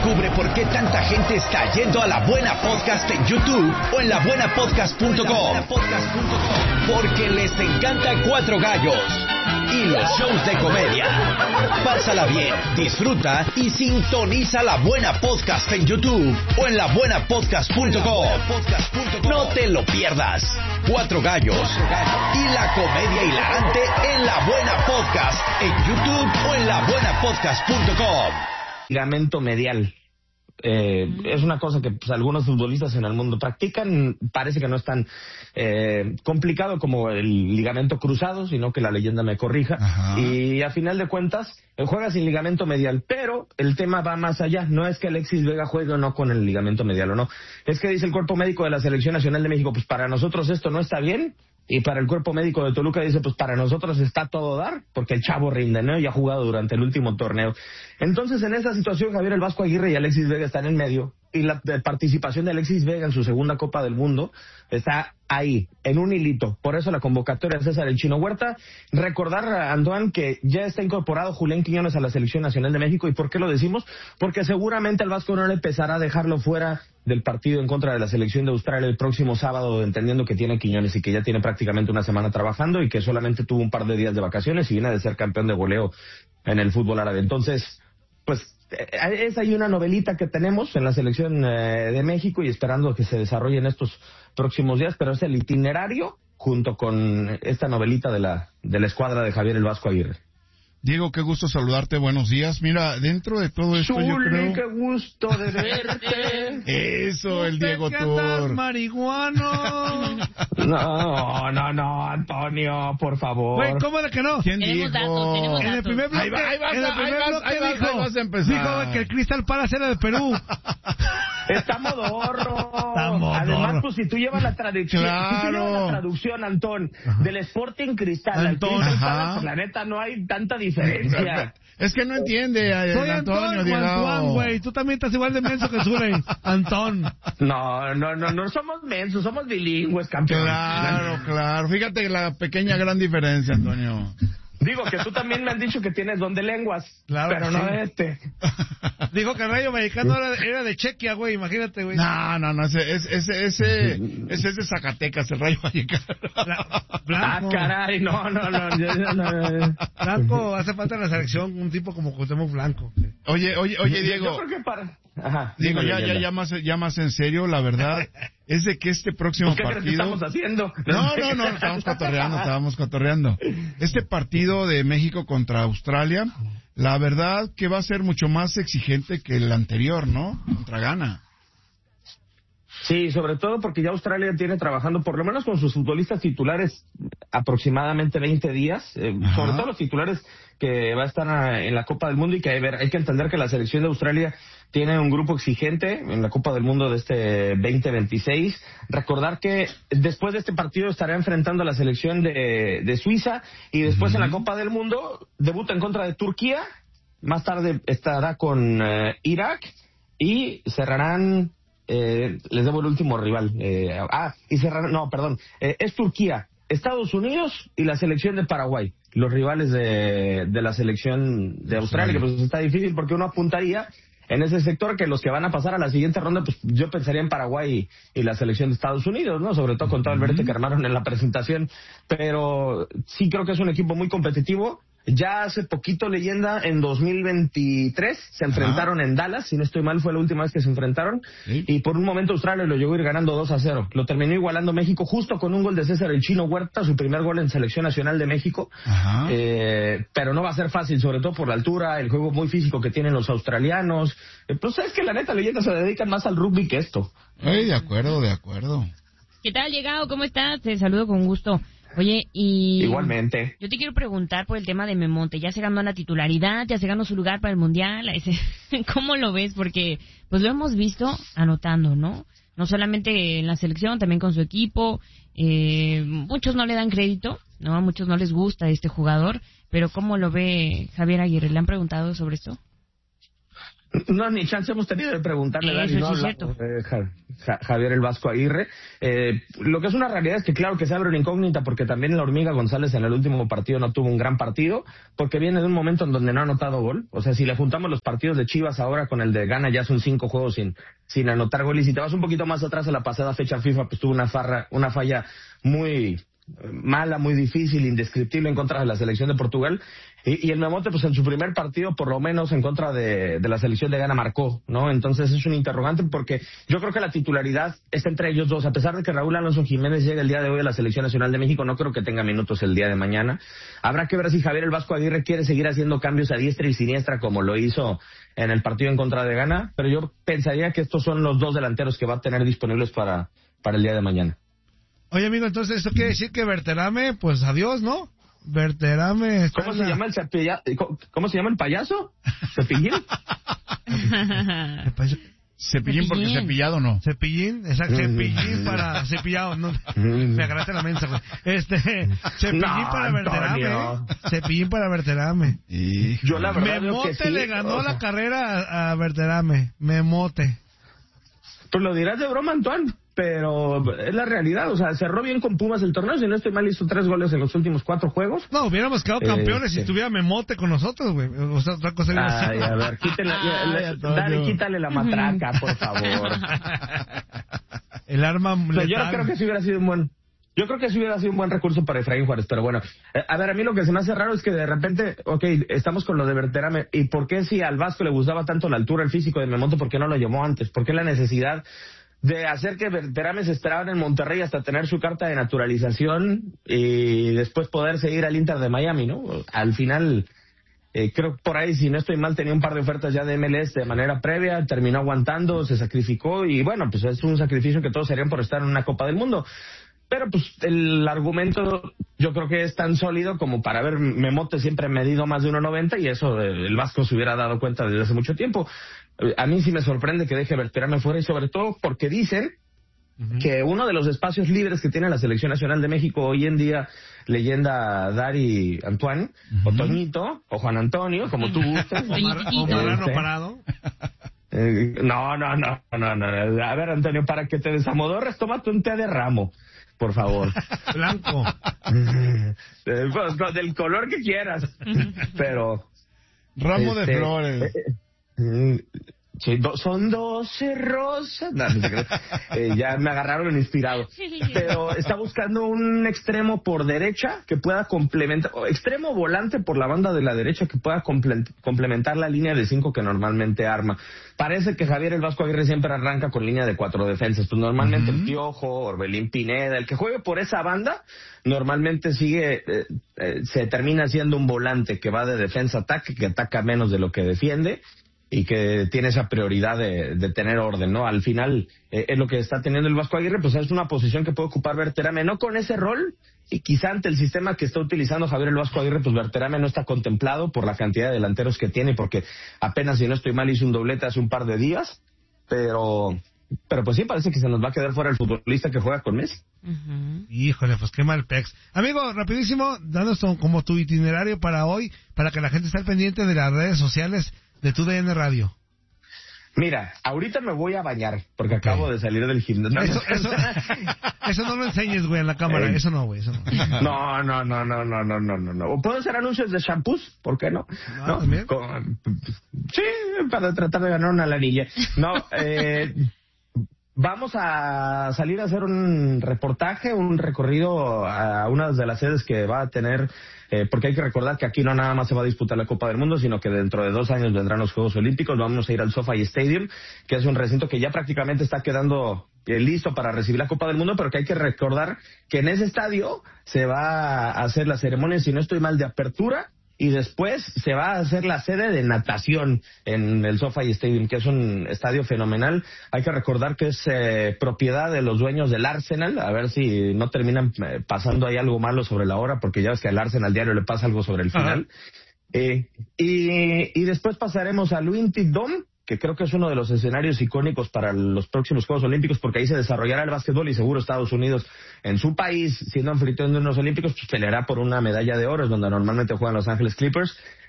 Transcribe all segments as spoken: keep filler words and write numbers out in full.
Descubre por qué tanta gente está yendo a La Buena Podcast en YouTube o en la buena podcast punto com. Porque les encanta Cuatro Gallos y los shows de comedia. Pásala bien, disfruta y sintoniza La Buena Podcast en YouTube o en la buena podcast punto com. No te lo pierdas. Cuatro Gallos y la comedia hilarante en La Buena Podcast en YouTube o en la buena podcast punto com. Ligamento medial. Eh, es una cosa que pues, algunos futbolistas en el mundo practican. Parece que no es tan eh, complicado como el ligamento cruzado, sino que la leyenda me corrija. Ajá. Y a final de cuentas juega sin ligamento medial, pero el tema va más allá. No es que Alexis Vega juegue o no con el ligamento medial o no, es que dice el cuerpo médico de la Selección Nacional de México, pues para nosotros esto no está bien. Y para el cuerpo médico de Toluca dice, pues para nosotros está todo dar, porque el chavo rinde, ¿no? Y ha jugado durante el último torneo. Entonces, en esa situación, Javier el Vasco Aguirre y Alexis Vega están en medio, y la participación de Alexis Vega en su segunda Copa del Mundo está ahí, en un hilito. Por eso la convocatoria de César el Chino Huerta. Recordar, Antoine, que ya está incorporado Julián Quiñones a la Selección Nacional de México. ¿Y por qué lo decimos? Porque seguramente el Vasco no le pesará a dejarlo fuera del partido en contra de la selección de Australia el próximo sábado, entendiendo que tiene Quiñones y que ya tiene prácticamente una semana trabajando y que solamente tuvo un par de días de vacaciones y viene de ser campeón de goleo en el fútbol árabe. Entonces, pues es ahí una novelita que tenemos en la selección eh, de México y esperando que se desarrolle en estos próximos días, pero es el itinerario junto con esta novelita de la de la escuadra de Javier el Vasco Aguirre. Diego, qué gusto saludarte, buenos días. Mira, dentro de todo esto Chuli, yo creo... qué gusto de verte. Eso, el Diego Tour. marihuano. No, no, no, Antonio, por favor. Güey, ¿cómo de que no? ¿Quién tenemos dijo? Datos, tenemos En el datos. primer bloque, Ahí, va, ahí vas, en el ahí primer vas, bloque ahí vas, dijo, ahí vas a empezar. dijo que el Crystal Palace era de Perú. Está modorro. Está modorro. Además, pues si tú llevas la traducción, Claro. si tú llevas la traducción, Antón, Ajá. del Sporting Cristal Antón, al Crystal ajá. Palace, pues la neta no hay tanta diferencia. Es que no entiende, eh, Soy Antonio, Antón Diego. Antoine, güey. Tú también estás igual de menso que Zuley. Antón. No, no, no, no somos mensos, somos bilingües, campeón. Claro, claro. Fíjate la pequeña gran diferencia, Antonio. Digo que tú también me han dicho que tienes don de lenguas, Claro pero que no sí. de este. Dijo que el Rayo Mexicano era, era de Chequia, güey. Imagínate, güey. No, no, no, ese, ese, ese, ese, ese es de Zacatecas, el Rayo Vallecano. Bla- Ah, Blanco. caray, no, no, no, yo- yo no. Blanco, hace falta en la selección un tipo como Cuauhtémoc Blanco. Oye, oye, oye, Yo- Diego. Yo creo que para... Ajá, Digo, dime, ya, ya, leyenda. ya más, ya más en serio, la verdad, es de que este próximo ¿Qué crees que partido... estamos haciendo? No, no, no, estábamos cotorreando, estábamos cotorreando. Este partido de México contra Australia, la verdad que va a ser mucho más exigente que el anterior, ¿no? Contra Ghana. Sí, sobre todo porque ya Australia tiene trabajando, por lo menos con sus futbolistas titulares, aproximadamente veinte días, eh, Ajá. sobre todo los titulares que va a estar a- en la Copa del Mundo y que hay, ver, hay que entender que la selección de Australia tiene un grupo exigente en la Copa del Mundo de este veinte veintiséis. Recordar que después de este partido estará enfrentando a la selección de, de Suiza y después Uh-huh. en la Copa del Mundo debuta en contra de Turquía, más tarde estará con eh, Irak y cerrarán... Eh, les debo el último rival. Eh, ah, y cerrar, no, perdón. Eh, es Turquía, Estados Unidos y la selección de Paraguay. Los rivales de, de la selección de Australia, que pues está difícil porque uno apuntaría en ese sector que los que van a pasar a la siguiente ronda, pues yo pensaría en Paraguay y, y la selección de Estados Unidos, ¿no? Sobre todo con todo el verde que armaron en la presentación. Pero sí creo que es un equipo muy competitivo. Ya hace poquito, leyenda, en dos mil veintitrés se enfrentaron en Dallas, si no estoy mal fue la última vez que se enfrentaron, Sí. y por un momento Australia lo llegó a ir ganando dos a cero. Lo terminó igualando México justo con un gol de César el Chino Huerta, su primer gol en Selección Nacional de México. Ajá. Eh, pero no va a ser fácil, sobre todo por la altura, el juego muy físico que tienen los australianos. Eh, pues es que la neta, leyenda, se dedican más al rugby que esto. Ay, de acuerdo, de acuerdo. ¿Qué tal, llegado? ¿Cómo estás? Te saludo con gusto. Oye, y... Igualmente. Yo te quiero preguntar por el tema de Memonte. Ya se ganó la titularidad, ya se ganó su lugar para el Mundial. Ese- ¿Cómo lo ves? Porque pues lo hemos visto anotando, ¿no? No solamente en la selección, también con su equipo. Eh, muchos no le dan crédito, ¿no? A muchos no les gusta este jugador. Pero ¿cómo lo ve Javier Aguirre? ¿Le han preguntado sobre esto? No, ni chance hemos tenido de preguntarle, Dani, Eso no sí es hablamos de Ja- Ja- Javier el Vasco Aguirre. Eh, lo que es una realidad es que claro que se abre una incógnita porque también la Hormiga González en el último partido no tuvo un gran partido porque viene de un momento en donde no ha anotado gol. O sea, si le juntamos los partidos de Chivas ahora con el de Gana, ya son cinco juegos sin, sin anotar gol. Y si te vas un poquito más atrás a la pasada fecha FIFA, pues tuvo una farra, una falla muy mala, muy difícil, indescriptible en contra de la selección de Portugal. Y, y el Memote, pues en su primer partido, por lo menos en contra de, de la selección de Ghana, marcó, ¿no? Entonces es un interrogante porque yo creo que la titularidad está entre ellos dos. A pesar de que Raúl Alonso Jiménez llega el día de hoy a la Selección Nacional de México, no creo que tenga minutos el día de mañana. Habrá que ver si Javier el Vasco Aguirre quiere seguir haciendo cambios a diestra y siniestra como lo hizo en el partido en contra de Ghana, pero yo pensaría que estos son los dos delanteros que va a tener disponibles para, para el día de mañana. Oye, amigo, entonces esto quiere decir que Berterame, pues adiós, ¿no? Berterame. ¿Cómo se la... llama el cepilla... ¿Cómo, ¿Cómo se llama el payaso? ¿Cepillín? Cepillín porque cepillado no. Cepillín, exacto, cepillín para cepillado, no, me agarraste la mensa, güey. Este, cepillín No, para Berterame, Antonio. cepillín para Berterame. Y... Yo la verdad creo Memote que sí. le ganó O sea, la carrera a, a Berterame, Memote. Pues lo dirás de broma, Antoine, pero es la realidad. O sea, cerró bien con Pumas el torneo. Si no estoy mal, hizo tres goles en los últimos cuatro juegos. No, hubiéramos quedado campeones Eh, si sí. estuviera Memote con nosotros, güey. O sea, otra cosa. Ay, a ver, quítale, Ay, le- Antonio. dale, quítale la matraca, por favor. El arma O sea, yo letal. creo que sí hubiera sido un buen... Yo creo que sí hubiera sido un buen recurso para Efraín Juárez, pero bueno. Eh, a ver, a mí lo que se me hace raro es que de repente, ok, estamos con lo de Berterame, ¿y por qué si al Vasco le gustaba tanto la altura, el físico de Memote, por qué no lo llamó antes? ¿Por qué la necesidad de hacer que Berterame se esperara en Monterrey hasta tener su carta de naturalización y después poderse ir al Inter de Miami, ¿no? Al final... Eh, creo que por ahí, si no estoy mal, tenía un par de ofertas ya de M L S de manera previa, terminó aguantando, se sacrificó y bueno, pues es un sacrificio que todos harían por estar en una Copa del Mundo. Pero pues el argumento yo creo que es tan sólido como para ver, Memote siempre ha medido más de uno noventa y eso eh, el Vasco se hubiera dado cuenta desde hace mucho tiempo. Eh, A mí sí me sorprende que deje Berterame fuera y sobre todo porque dicen que uno de los espacios libres que tiene la Selección Nacional de México hoy en día, leyenda Dari Antoine, o Toñito, o Juan Antonio, como tú gustes. Omar, Omarano Este, parado. eh, no, no, no, no, no. A ver, Antonio, para que te desamodorres, tómate un té de ramo, por favor. Blanco. Eh, pues, con- del color que quieras. Pero... Ramo este, de flores. eh, eh, sí, do- son doce rosas. No, no te creas. Eh, ya me agarraron inspirado. Pero está buscando un extremo por derecha que pueda complementar, o extremo volante por la banda de la derecha que pueda comple- complementar la línea de cinco que normalmente arma. Parece que Javier el Vasco Aguirre siempre arranca con línea de cuatro defensas. Pues normalmente Ujú. el Piojo, Orbelín Pineda, el que juegue por esa banda, normalmente sigue, eh, eh, se termina siendo un volante que va de defensa-ataque, que ataca menos de lo que defiende y que tiene esa prioridad de, de tener orden, ¿no? Al final, eh, es lo que está teniendo el Vasco Aguirre, pues es una posición que puede ocupar Berterame, no con ese rol, y quizá ante el sistema que está utilizando Javier el Vasco Aguirre, pues Berterame no está contemplado por la cantidad de delanteros que tiene, porque apenas, si no estoy mal, hizo un doblete hace un par de días, pero... Pero pues sí, parece que se nos va a quedar fuera el futbolista que juega con Messi. Ujú. Híjole, pues qué mal pex. Amigo, rapidísimo, danos tu- como tu itinerario para hoy, para que la gente esté al pendiente de las redes sociales de tu D N Radio. Mira, ahorita me voy a bañar, porque acabo de salir del gimnasio. Eso, eso, eso no lo enseñes, güey, en la cámara. Ey. Eso no, güey, eso no. No, no, no, no, no, no, no, no, no. O puedo hacer anuncios de shampoos, ¿por qué no? Ah, ¿también? Con- sí, para tratar de ganar una lanilla. No, eh, vamos a salir a hacer un reportaje, un recorrido a una de las sedes que va a tener, eh, porque hay que recordar que aquí no nada más se va a disputar la Copa del Mundo, sino que dentro de dos años vendrán los Juegos Olímpicos. Vamos a ir al SoFi Stadium, que es un recinto que ya prácticamente está quedando eh, listo para recibir la Copa del Mundo, pero que hay que recordar que en ese estadio se va a hacer la ceremonia, si no estoy mal, de apertura, y después se va a hacer la sede de natación en el SoFi Stadium, que es un estadio fenomenal. Hay que recordar que es eh, propiedad de los dueños del Arsenal, a ver si no terminan eh, pasando ahí algo malo sobre la hora, porque ya ves que al Arsenal diario le pasa algo sobre el final. Eh, y, y después pasaremos al Olympic Dome, que creo que es uno de los escenarios icónicos para los próximos Juegos Olímpicos, porque ahí se desarrollará el básquetbol y seguro Estados Unidos, en su país, siendo anfitrión de unos Olímpicos, pues peleará por una medalla de oro, es donde normalmente juegan Los Ángeles Clippers.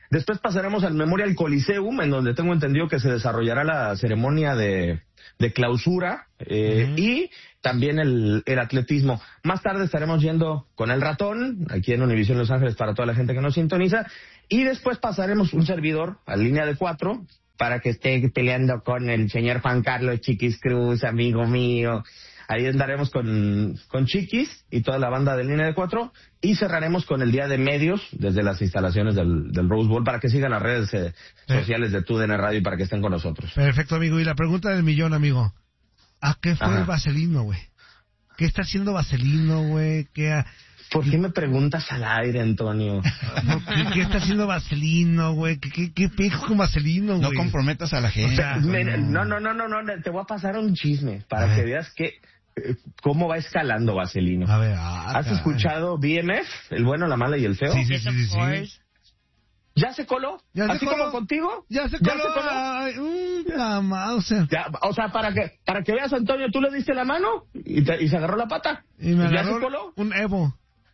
Después pasaremos al Memorial Coliseum, en donde tengo entendido que se desarrollará la ceremonia de, de clausura eh, uh-huh. y también el, el atletismo. Más tarde estaremos yendo con el ratón, aquí en Univisión Los Ángeles, para toda la gente que nos sintoniza. Y después pasaremos un servidor a línea de cuatro para que esté peleando con el señor Juan Carlos Chiquis Cruz, amigo mío. Ahí andaremos con, con Chiquis y toda la banda de línea de cuatro. Y cerraremos con el día de medios desde las instalaciones del, del Rose Bowl para que sigan las redes eh, sociales de T U D N Radio y para que estén con nosotros. Perfecto, amigo. Y la pregunta del millón, amigo. ¿A qué fue Ajá. el Vaselino, güey? ¿Qué está haciendo Vaselino, güey? ¿Qué ha... ¿Por qué me preguntas al aire, Antonio? ¿Qué, qué está haciendo Vaselino, güey? ¿Qué, qué, qué pejo con Vaselino, güey? No comprometas a la gente. O sea, me, no, no, no, no, no, te voy a pasar un chisme para que veas que cómo va escalando Vaselino. A ver, ah, ¿has caray. escuchado B M F, el bueno, la mala y el feo? Sí, sí, sí, sí, sí. ¿Ya se coló? ¿Ya se ¿Así coló? como contigo? ¿Ya se coló? ¿Ya se coló? Ay, uh, la mouse. Ya, o sea, para que para que veas, Antonio, tú le diste la mano y, te, y se agarró la pata. ¿Y me ¿Ya agarró se coló? Un Evo.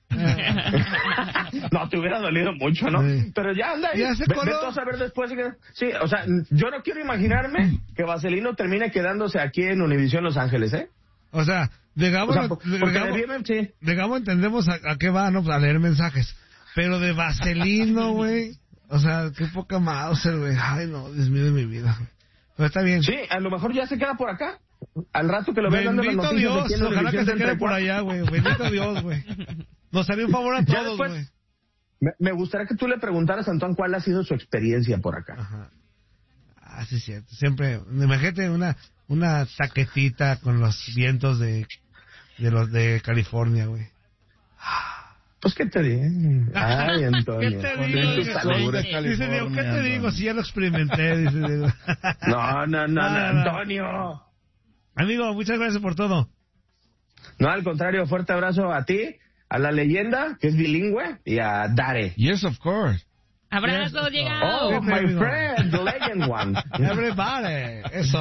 No, te hubiera dolido mucho, ¿no? Sí. Pero ya anda ahí. ¿Ya se Ve, coló? vete a saber después. Que... Sí, o sea, yo no quiero imaginarme que Vaselino termine quedándose aquí en Univisión Los Ángeles, ¿eh? O sea, digamos, o sea, porque digamos, de B M F, sí. digamos entendemos a, a qué va, ¿no? A leer mensajes. Pero de Vaselino, güey. O sea, qué poca Mauser, güey. Ay, no, Dios mío de mi vida. Pero está bien. Sí, a lo mejor ya se queda por acá. Al rato que lo vean dando las noticias. Dios, de ojalá que se quede por allá, güey. Bendito Dios, güey. Nos haría un favor a todos, güey. Me, me gustaría que tú le preguntaras a Antoine cuál ha sido su experiencia por acá. Ajá. Ah, sí, cierto. Siempre, imagínate una, una taquetita con los vientos de, de los de California, güey. Pues, ¿qué te digo? Ay, Antonio. ¿Qué te digo? Dice, dice Diego, ¿qué te digo? Si ya lo experimenté, dice Diego. No, no, no, no, Antonio. Amigo, muchas gracias por todo. No, al contrario, fuerte abrazo a ti, a la leyenda, que es bilingüe, y a Dare. Yes, of course. Abrazo, Diego. Oh, my amigo. friend, the legend one. Everybody. Eso.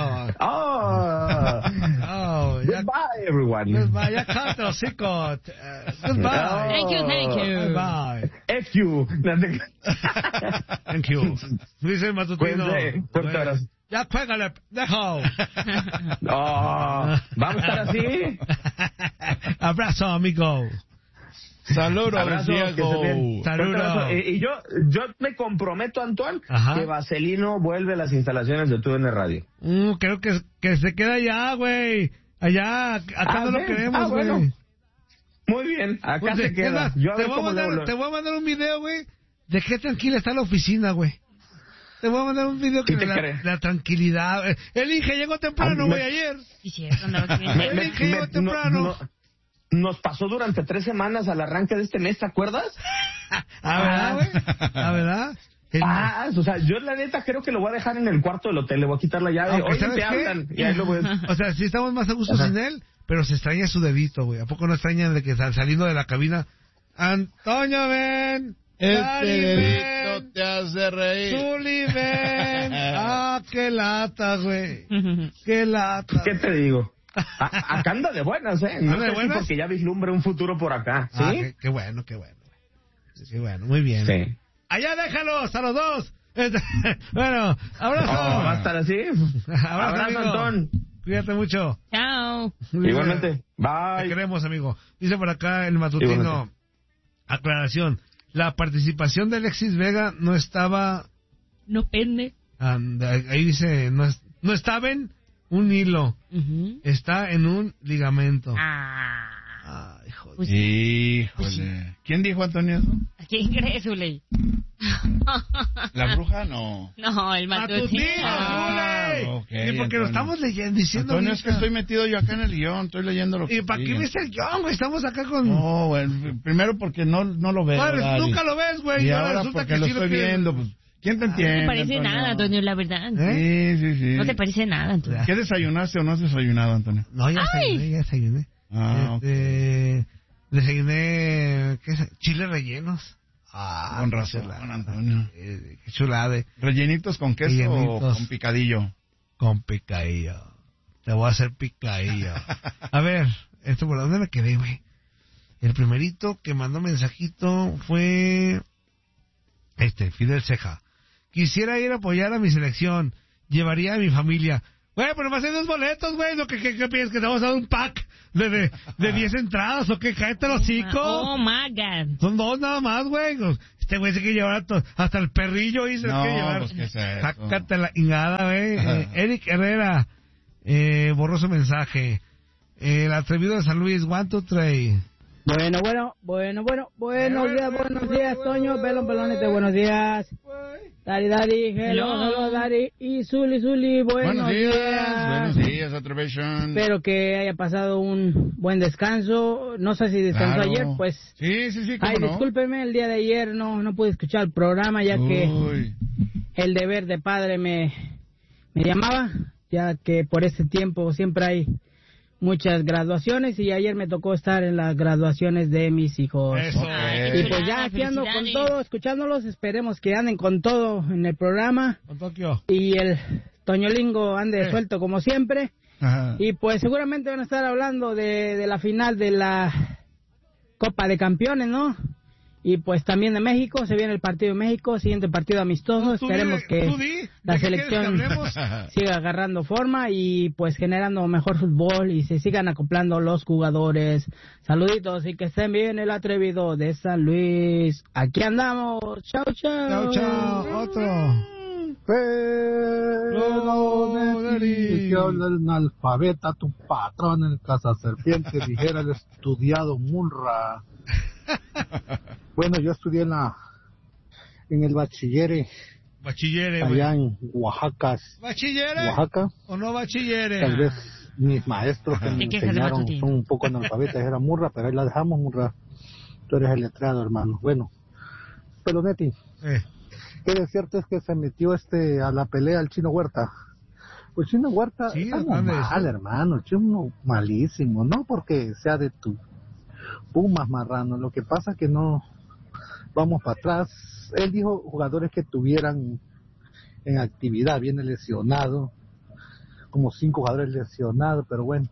Oh. Oh, goodbye, everyone. Goodbye. Ya canto, chico. Uh, goodbye. Thank you, thank you. Bye. F you. Thank you. Dice el matutino. Fuerte abrazo. Ya pégale, dejo. Oh, ¿vamos a estar así? Abrazo, amigo. Saludos, abrazo, Diego. Saludos. Y, y yo, yo me comprometo, Antoine, Ajá. que Vaselino vuelve a las instalaciones de T U D N Radio. Uh, creo que, que se queda allá, güey. Allá, acá ah, no lo queremos, güey. Ah, bueno. Muy bien, acá pues se queda. Más, yo te, voy a mandar, lo... te voy a mandar un video, güey, de qué tranquila está la oficina, güey. Te voy a mandar un video que de la, la tranquilidad. El Inge llegó temprano, güey, ayer. Sí, cierto, no, El Inge llegó temprano. No, no. Nos pasó durante tres semanas al arranque de este mes, ¿te acuerdas? ¿Ah, verdad, güey? ¿Ah, verdad? Ah, o sea, yo la neta creo que lo voy a dejar en el cuarto del hotel, le voy a quitar la llave. Oye, te hablan. Y ahí lo voy a... O sea, sí estamos más a gusto Ajá. sin él, pero se extraña su dedito, güey. ¿A poco no extrañan de que saliendo de la cabina? Antonio, ven. Este dedito te hace reír. Zuli, ven. Ah, qué lata, güey. Qué lata. ¿Qué te digo? A, acá anda de buenas, ¿eh? No sé si porque ya vislumbra un futuro por acá, ¿sí? Ah, qué, qué bueno, qué bueno. Qué bueno, muy bien. Sí. Allá déjalos, a los dos. Bueno, abrazo. Oh, ¿va a estar así? Abrazo, abrazo Antón. Cuídate mucho. Chao. Igualmente. Bye. Te queremos, amigo. Dice por acá el matutino. Igualmente. Aclaración. La participación de Alexis Vega no estaba... No pende. And, ahí dice, no, no estaba en un hilo. Uh-huh. Está en un ligamento. Ah. Ah, hijo pues, Híjole. Pues sí. ¿Quién dijo, Antonio, eso? ¿A quién crees, Zuley? ¿La bruja? No. No, el matutino. Ah, okay, y porque Antonio. Lo estamos leyendo, diciendo... Antonio, es que estoy metido yo acá en el guión, estoy leyendo lo que... ¿Y para qué ves el guión, güey? Estamos acá con... No, bueno, primero porque no, no lo veo. Padre, nunca lo ves, güey. Y, y ahora ahora porque que lo sí estoy lo viendo, pues... ¿Quién te entiende? No te parece Antonio? nada, Antonio, la verdad. ¿Eh? Sí, sí, sí. No te parece nada, Antonio. ¿Qué desayunaste o no has desayunado, Antonio? No, ya Ay. desayuné, ya desayuné. Ah, este, okay. Desayuné, ¿qué es? Chiles rellenos. Ah, con razón, chulada. Antonio. Eh, qué chulada. ¿Rellenitos con queso Rellenitos. o con picadillo? Con picadillo. Te voy a hacer picadillo. A ver, esto por dónde me quedé, güey. El primerito que mandó mensajito fue este, Fidel Ceja. Quisiera ir a apoyar a mi selección. Llevaría a mi familia. Güey, pero más hay dos boletos, güey. ¿Qué, qué, qué piensas? ¿Que te vamos a dar un pack de de, de diez entradas o qué? Cállate los hocico. Oh, my God. Son dos nada más, güey. Este güey se quiere llevar to- hasta el perrillo y se No, lo quiere llevar. pues, ¿qué es eso? Sácate la ingada, güey. Eh, Eric Herrera, eh, borró su mensaje. Eh, el atrevido de San Luis, one, two, three. Bueno, bueno, bueno, bueno, buenos días, buenos días, Toño, Pelón, Pelonete, buenos días. Dari, Dari, hello, hello, Dari, y Zuli, Zuli, buenos, Buenos días. días, buenos días, Atrevision. Espero que haya pasado un buen descanso. No sé si descansó Claro. ayer, pues. Sí, sí, sí, cómo Ay, no. discúlpeme, el día de ayer no no pude escuchar el programa ya que Uy. el deber de padre me, me llamaba, ya que por este tiempo siempre hay muchas graduaciones y ayer me tocó estar en las graduaciones de mis hijos. Eso. Ok. Y pues ya aquí ando con todo, escuchándolos, esperemos que anden con todo en el programa Con Tokio. y el Toñolingo ande Eh. suelto como siempre. Ajá. Y pues seguramente van a estar hablando de, de la final de la Copa de Campeones, ¿no? Y pues también de México, se viene el partido de México, siguiente partido amistoso, No, tú esperemos di- que tú di, ¿de la qué quieres que selección hablemos? siga agarrando forma y pues generando mejor fútbol y se sigan acoplando los jugadores. Saluditos y que estén bien, el atrevido de San Luis. Aquí andamos, chao, chao. Chao, chao. Otro. Peloneti, que habla el analfabeta, tu patrón en casa serpiente, dijera el estudiado Munra. Bueno, yo estudié en la en el bachillere Bachillere, güey. allá en Oaxaca, ¿Bachillere? Oaxaca. ¿O no bachillere? Tal vez mis maestros que me Te quejas de enseñaron matutino. son un poco analfabetas, era Murra, pero ahí la dejamos, Murra. Tú eres el letrado, hermano. Bueno, Pelonetti, Eh. qué de cierto es que se metió este a la pelea el Chino Huerta. Pues Chino Huerta Sí, está ¿dónde muy es? mal, hermano, el Chino malísimo, no porque sea de tu Pumas marrano, lo que pasa que no vamos para atrás. Él dijo jugadores que tuvieran en actividad, viene lesionado, como cinco jugadores lesionados, pero bueno,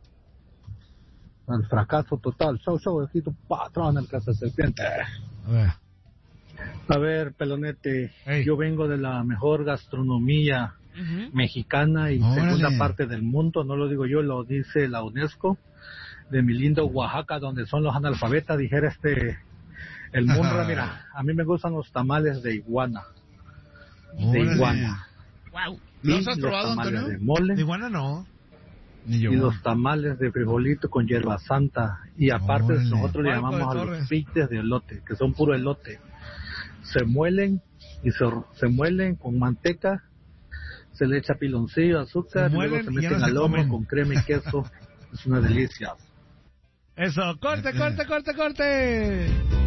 el fracaso total. Chau, chau, aquí tu patrón, el Casa Serpiente. A ver. A ver, Pelonete, Hey. yo vengo de la mejor gastronomía Ujú. mexicana y Órale. segunda parte del mundo, no lo digo yo, lo dice la UNESCO, de mi lindo Oaxaca, donde son los analfabetas, dijera este, el Munra. Mira, a mí me gustan los tamales de iguana, de Órale. iguana. Wow. ¿Los Y has probado, tamales Antonio? de mole, De iguana no. Ni yo. y los tamales de frijolito con hierba santa, y aparte Órale. nosotros le Marco de llamamos a Torres. los pites de elote, que son puro elote. Se muelen y se, se muelen con manteca, se le echa piloncillo, azúcar, Se y luego muelen se y ya meten no se al horno comen. con crema y queso. Es una delicia. Eso. Corte, corte, corte, corte.